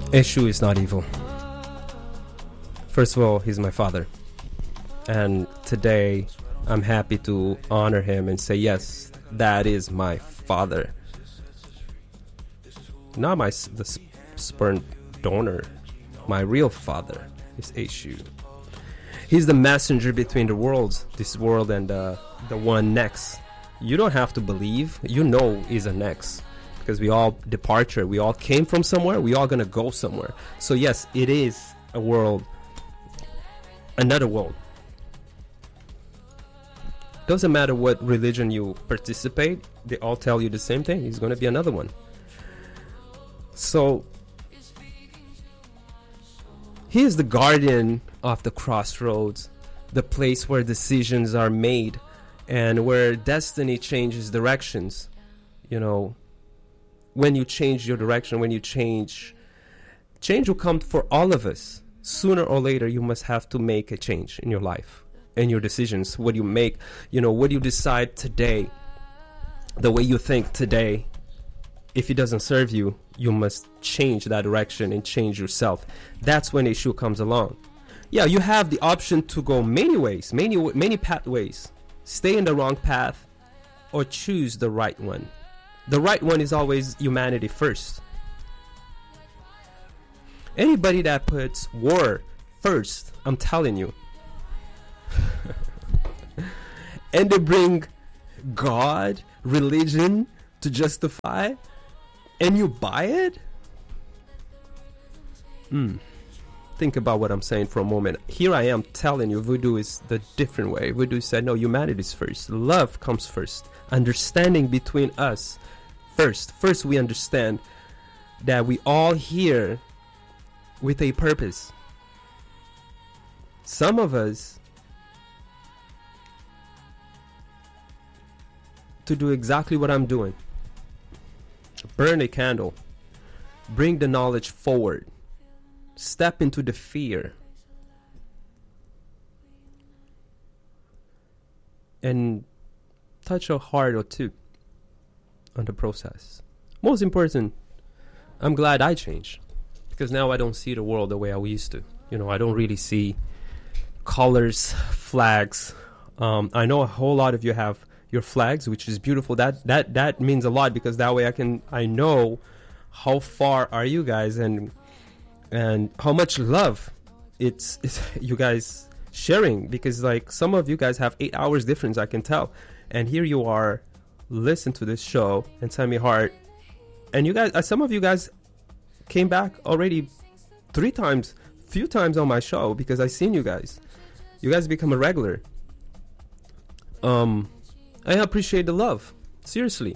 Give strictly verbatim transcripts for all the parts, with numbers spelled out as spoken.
Eshu is not evil. First of all, he's my father. And today, I'm happy to honor him and say, yes, that is my father. Not my the sperm donor. My real father is Eshu. He's the messenger between the worlds, this world and uh, the one next. You don't have to believe. You know is a next. Because we all departure. We all came from somewhere. We all going to go somewhere. So yes, it is a world. Another world. Doesn't matter what religion you participate. They all tell you the same thing. It's going to be another one. So he is the guardian of the crossroads, the place where decisions are made and where destiny changes directions. You know, when you change your direction, when you change, change will come for all of us. Sooner or later, you must have to make a change in your life and your decisions. What you make, you know, what you decide today, the way you think today, if it doesn't serve you, you must change that direction and change yourself. That's when issue comes along. Yeah, you have the option to go many ways, many many pathways. Stay in the wrong path or choose the right one. The right one is always humanity first. Anybody that puts war first, I'm telling you, and they bring God, religion to justify, and you buy it? Hmm. Think about what I'm saying for a moment. Here I am telling you, voodoo is the different way. Voodoo said, no, humanity is first. Love comes first. Understanding between us first. First, we understand that we all here with a purpose. Some of us to do exactly what I'm doing. Burn a candle. Bring the knowledge forward. Step into the fear. And touch a heart or two on the process. Most important, I'm glad I changed. Because now I don't see the world the way I used to. You know, I don't really see colors, flags. Um, I know a whole lot of you have your flags, which is beautiful. That that that means a lot because that way I can I know how far are you guys and and how much love it's, it's you guys sharing, because like some of you guys have eight hours difference, I can tell, and here you are listen to this show and send me heart, and you guys uh, some of you guys came back already three times few times on my show because I seen you guys you guys become a regular. um I appreciate the love, seriously.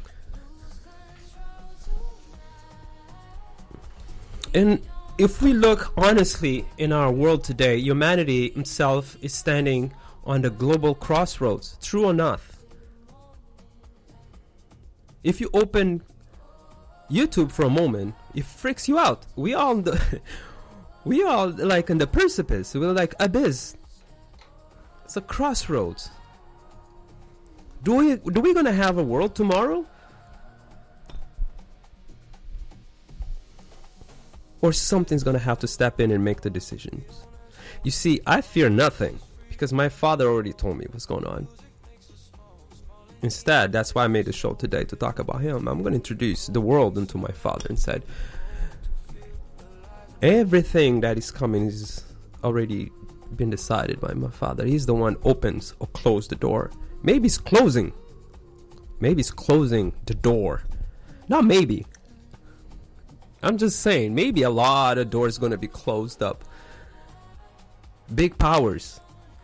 And if we look honestly in our world today, humanity itself is standing on the global crossroads, true or not. If you open YouTube for a moment, it freaks you out. We all the we all like in the precipice. We're like abyss. It's a crossroads. Do we do we gonna have a world tomorrow? Or something's gonna have to step in and make the decisions. You see, I fear nothing because my father already told me what's going on. Instead, that's why I made the show today, to talk about him. I'm gonna introduce the world into my father and said, everything that is coming is already been decided by my father. He's the one opens or closes the door. Maybe it's closing. Maybe it's closing the door. Not maybe. I'm just saying, maybe a lot of doors going to be closed up. Big powers.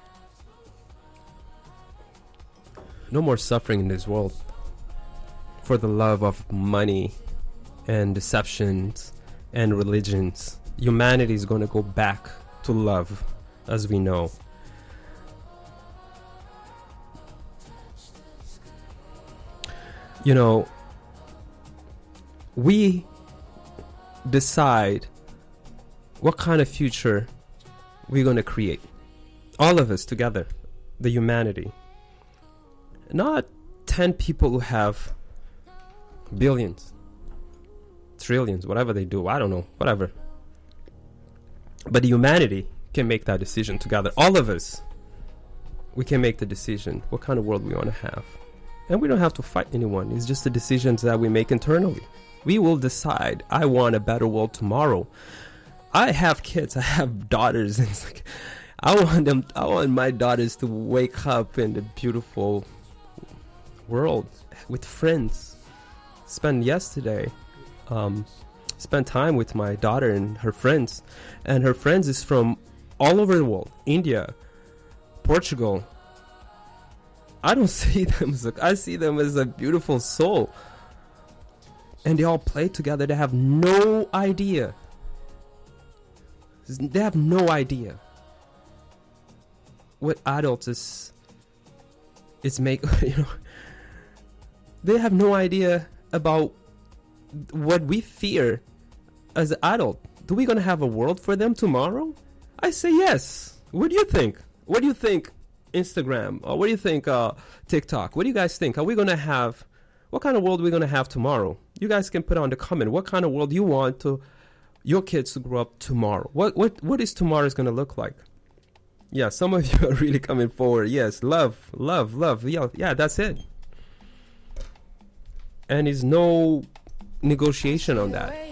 No more suffering in this world. For the love of money and deceptions and religions. Humanity is going to go back to love, as we know. You know, we decide what kind of future we're going to create. All of us together, the humanity. Not ten people who have billions. trillions, whatever they do. I don't know, whatever. But humanity can make that decision together. All of us, we can make the decision what kind of world we want to have. And we don't have to fight anyone. It's just the decisions that we make internally. We will decide, I want a better world tomorrow. I have kids, I have daughters, and it's like, I want them, I want my daughters to wake up in the beautiful world with friends. Spent yesterday, um, spent time with my daughter and her friends. And her friends is from all over the world. India, Portugal. I don't see them as a, I see them as a beautiful soul. And they all play together. They have no idea. They have no idea what adults is is make, you know. They have no idea about what we fear as an adult. Do we gonna have a world for them tomorrow? I say yes. What do you think? What do you think Instagram? Or what do you think uh, TikTok? What do you guys think? Are we gonna have, what kind of world are we gonna have tomorrow? You guys can put on the comment what kind of world you want to your kids to grow up tomorrow. What what what is tomorrow's gonna look like? Yeah, some of you are really coming forward. Yes, love, love, love. Yeah, yeah, that's it. And there's no negotiation on that.